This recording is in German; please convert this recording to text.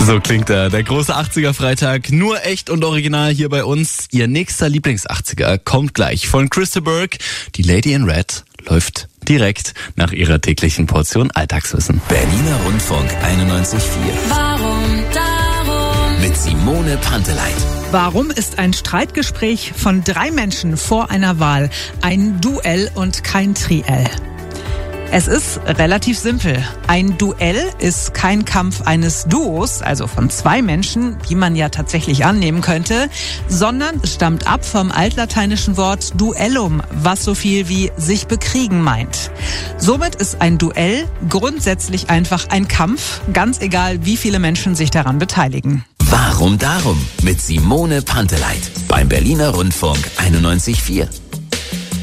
So klingt er. Der große 80er-Freitag. Nur echt und original hier bei uns. Ihr nächster Lieblings-80er kommt gleich von Krista Burke. Die Lady in Red läuft direkt nach ihrer täglichen Portion Alltagswissen. Berliner Rundfunk 91,4. Warum darum? Mit Simone Panteleit. Warum ist ein Streitgespräch von 3 Menschen vor einer Wahl ein Duell und kein Triell? Es ist relativ simpel. Ein Duell ist kein Kampf eines Duos, also von 2 Menschen, wie man ja tatsächlich annehmen könnte, sondern es stammt ab vom altlateinischen Wort duellum, was so viel wie sich bekriegen meint. Somit ist ein Duell grundsätzlich einfach ein Kampf, ganz egal, wie viele Menschen sich daran beteiligen. Warum darum? Mit Simone Panteleit. Beim Berliner Rundfunk 91,4.